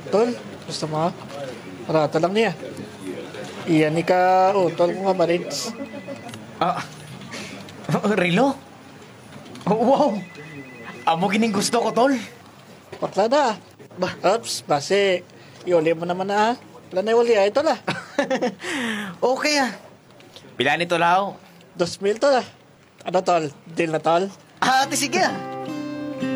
Tol, gusto mo? Rata lang niya. Iyan ni ka, tol ko nga marins. Ah, Rilo? Oh, wow! Amo gining gusto ko, tol. Pakla na. Bah, Ops, base. Iuli mo naman na Planay wali tol okay ah. Pila nito lao? 2,000 tol Ano tol? Deal na tol? Ah, sige ah.